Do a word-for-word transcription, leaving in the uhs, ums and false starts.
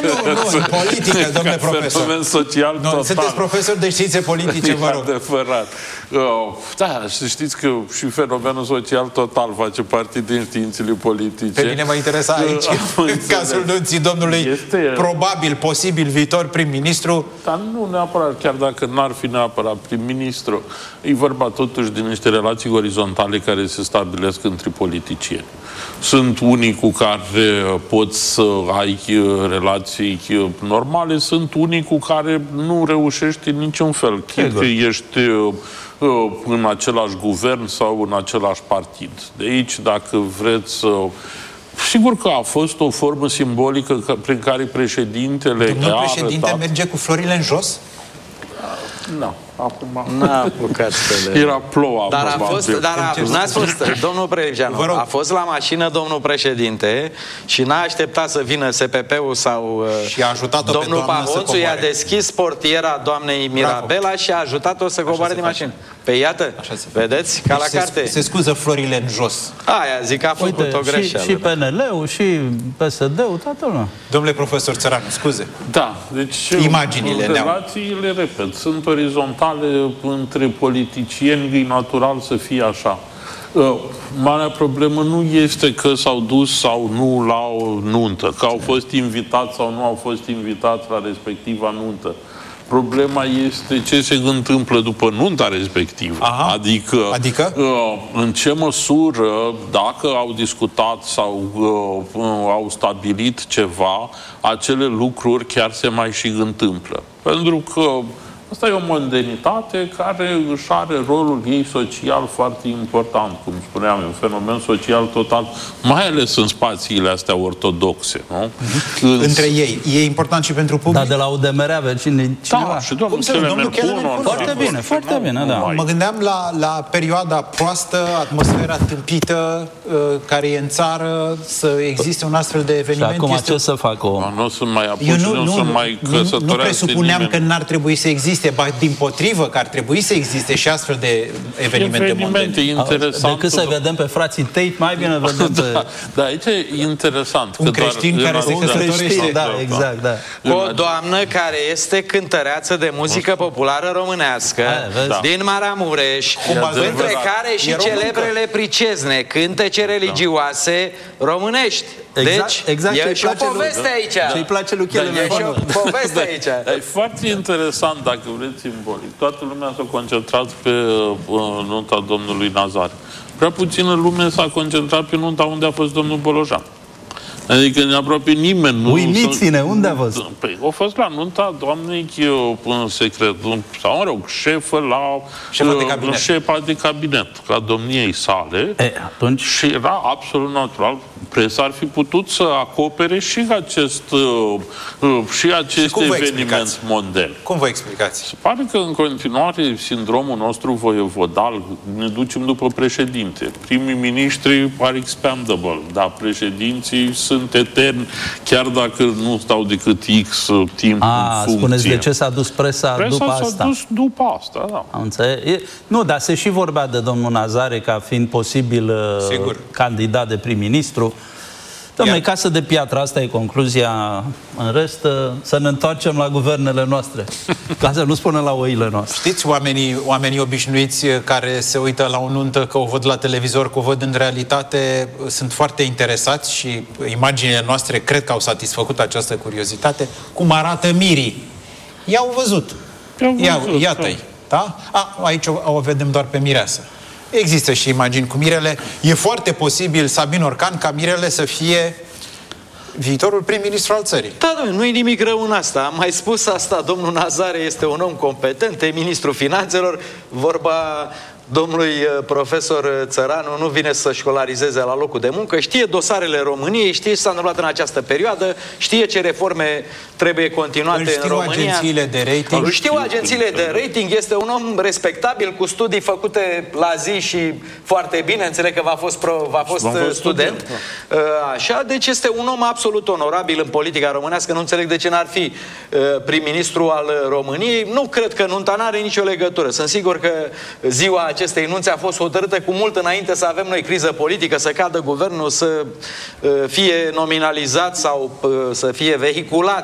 nu, nu, în politică, domnule profesor. Fenomen social nu, total. Sunteți profesor de științe politice, vă rog. Adevărat. Uh, da, să știți că și fenomenul social total face parte din științele politice. Pe mine mă interesa aici, uh, în cazul nunții domnului, este... probabil, posibil, viitor prim-ministru. Dar nu neapărat, chiar dacă n-ar fi neapărat prim-ministru, e vorba totuși de niște relații orizontale care se stabilesc între politicieni. Sunt unii cu care poți să ai relații normale, sunt unii cu care nu reușești în niciun fel. Chiar că ești în același guvern sau în același partid. De aici, dacă vreți să... Sigur că a fost o formă simbolică prin care președintele... Domnul președinte arătat... merge cu florile în jos? Nu. Acum... N-a apucat să le... Era ploua. Dar a fost, dar a, n-ați fost, domnul Prejeanu, a fost la mașină domnul președinte și n-a așteptat să vină S P P-ul sau și a ajutat-o domnul pe Pahonțu, i-a deschis portiera doamnei Mirabela. Bravo. Și a ajutat-o să coboare din mașină. Pe iată, vedeți, ca deci la carte. Se, se scuză florile în jos. Aia, zic că a făcut Uite, o greșeală. Și, și P N L-ul, și P S D-ul, toată lumea. Domnule profesor Țăranu, scuze. Da, deci imaginile relațiile, repet, sunt orizontale între politicieni, e natural să fie așa. Marea problemă nu este că s-au dus sau nu la o nuntă, că au fost invitați sau nu au fost invitați la respectiva nuntă. Problema este ce se întâmplă după nunta respectivă. Aha. Adică, adică? în ce măsură, dacă au discutat sau au stabilit ceva, acele lucruri chiar se mai și întâmplă. Pentru că asta e o modernitate care își are rolul ei social foarte important, cum spuneam, un fenomen social total, mai ales în spațiile astea ortodoxe, nu? Mm-hmm. Între ei. E important și pentru public? Dar de la U D M R avea cine, cineva? Da, și domnul Chelemencuno. Foarte bine, foarte bine, da. Mă gândeam la, la perioada proastă, atmosfera tâmpită care e în țară, să existe un astfel de eveniment. Și acum este... ce să facă o... Nu sunt mai apuci, nu, nu, nu sunt mai căsătoreați. Nu presupuneam că n-ar trebui să existe, ba dimpotrivă, că ar trebui să existe și astfel de evenimente Evenimente interesante. Decât să vedem pe frații Tate, mai bine vedem pe... Da, da, aici e interesant. Un creștin care se căsătorește. Da, exact, da. O doamnă care este cântăreață de muzică populară românească din Maramureș, între care și celebrele pricezne, cântece religioase românești. Deci, exact, e și o poveste aici. Ce-i place lui Chelemencuno. E și o poveste aici. E foarte interesant, dacă vreți, simbolic. Toată lumea s-a concentrat pe uh, nunta domnului Nazare. Prea puțină lume s-a concentrat pe nunta unde a fost domnul Bolojan. Adică aproape nimeni nu... Uimiți-ne, unde a fost? Păi, a fost la nunta doamnei în secret, sau, mă rog, șefă la... Șefa de cabinet. Șefa de cabinet, ca domniei sale. E, atunci... Și era absolut natural. Presa ar fi putut să acopere și acest, și acest și eveniment mondial. Cum vă explicați? Se pare că în continuare sindromul nostru voievodal ne ducem după președinte. Primii miniștri are expendable, dar președinții sunt eterni, chiar dacă nu stau decât X timp A, în funcție. Spuneți de ce s-a dus presa, presa după asta? Presa s-a dus după asta, da. Am înțeles. Nu, dar se și vorbea de domnul Nazare ca fiind posibil Sigur. candidat de prim-ministru. Dom'le, casă de piatră, asta e concluzia. În rest, să ne întoarcem la guvernele noastre. Ca să nu spunem la oile noastre. Știți, oamenii, oamenii obișnuiți care se uită la o nuntă, că o văd la televizor, că o văd în realitate, sunt foarte interesați și imaginile noastre cred că au satisfăcut această curiozitate. Cum arată mirii? I-au văzut. Ia, iată-i. Da? A, aici o, o vedem doar pe mireasă. Există și imagini cu mirele. E foarte posibil, Sabin Orcan, ca mirele să fie viitorul prim-ministru al țării. Da, domnule, nu e nimic rău în asta. Am mai spus asta, domnul Nazare este un om competent, e ministrul finanțelor, vorba domnului profesor Țăranu nu vine să școlarizeze la locul de muncă, știe dosarele României, știe ce s-a întâmplat în această perioadă, știe ce reforme trebuie continuate în România. Știu agențiile de rating. Știu agențiile de rating, este un om respectabil, cu studii făcute la zi și foarte bine, înțeleg că v-a fost, pro, v-a fost student. student. Așa, deci este un om absolut onorabil în politica românească, nu înțeleg de ce n-ar fi prim-ministru al României. Nu cred că nunta n-are nicio legătură. Sunt sigur că ziua acestei nunți a fost hotărâtă cu mult înainte să avem noi criză politică, să cadă guvernul, să fie nominalizat sau să fie vehiculat